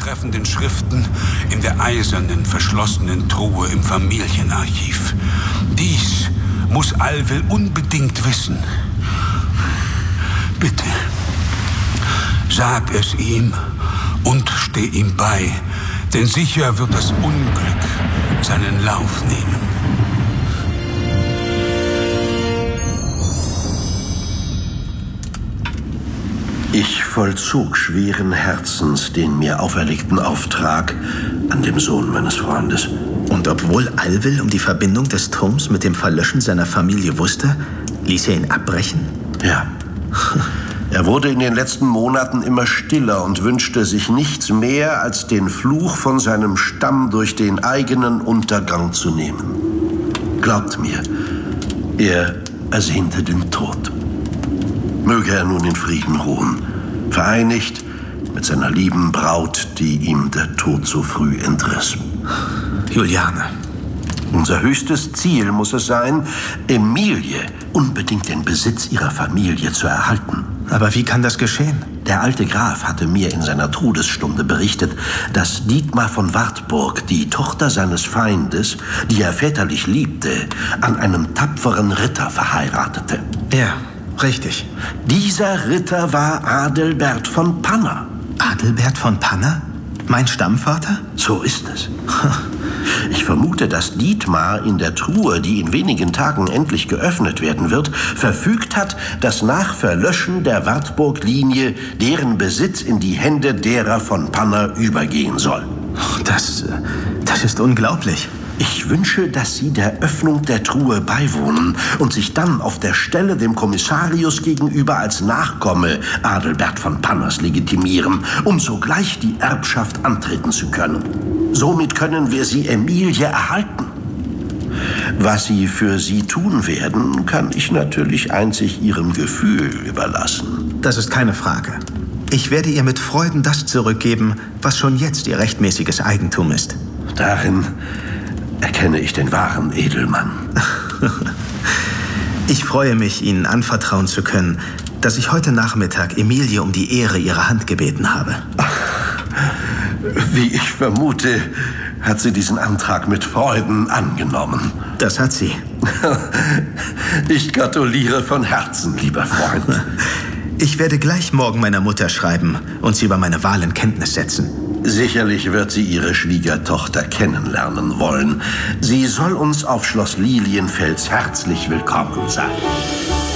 betreffenden Schriften in der eisernen, verschlossenen Truhe im Familienarchiv. Dies muss Alwil unbedingt wissen. Bitte, sag es ihm und steh ihm bei, denn sicher wird das Unglück seinen Lauf nehmen. Ich vollzog schweren Herzens den mir auferlegten Auftrag an dem Sohn meines Freundes. Und obwohl Alwil um die Verbindung des Turms mit dem Verlöschen seiner Familie wusste, ließ er ihn abbrechen? Ja. Er wurde in den letzten Monaten immer stiller und wünschte sich nichts mehr, als den Fluch von seinem Stamm durch den eigenen Untergang zu nehmen. Glaubt mir, er ersehnte den Tod. Möge er nun in Frieden ruhen, vereinigt mit seiner lieben Braut, die ihm der Tod so früh entriss. Juliane. Unser höchstes Ziel muss es sein, Emilie unbedingt den Besitz ihrer Familie zu erhalten. Aber wie kann das geschehen? Der alte Graf hatte mir in seiner Todesstunde berichtet, dass Dietmar von Wartburg die Tochter seines Feindes, die er väterlich liebte, an einen tapferen Ritter verheiratete. Ja, richtig. Dieser Ritter war Adelbert von Panna. Adelbert von Panna? Mein Stammvater? So ist es. Ich vermute, dass Dietmar in der Truhe, die in wenigen Tagen endlich geöffnet werden wird, verfügt hat, dass nach Verlöschen der Wartburg-Linie deren Besitz in die Hände derer von Panna übergehen soll. Das ist unglaublich. Ich wünsche, dass Sie der Öffnung der Truhe beiwohnen und sich dann auf der Stelle dem Kommissarius gegenüber als Nachkomme Adelbert von Pannas legitimieren, um sogleich die Erbschaft antreten zu können. Somit können wir sie Emilie erhalten. Was Sie für sie tun werden, kann ich natürlich einzig Ihrem Gefühl überlassen. Das ist keine Frage. Ich werde ihr mit Freuden das zurückgeben, was schon jetzt ihr rechtmäßiges Eigentum ist. Darin erkenne ich den wahren Edelmann. Ich freue mich, Ihnen anvertrauen zu können, dass ich heute Nachmittag Emilie um die Ehre ihrer Hand gebeten habe. Wie ich vermute, hat sie diesen Antrag mit Freuden angenommen. Das hat sie. Ich gratuliere von Herzen, lieber Freund. Ich werde gleich morgen meiner Mutter schreiben und sie über meine Wahl in Kenntnis setzen. Sicherlich wird sie ihre Schwiegertochter kennenlernen wollen. Sie soll uns auf Schloss Lilienfels herzlich willkommen sein.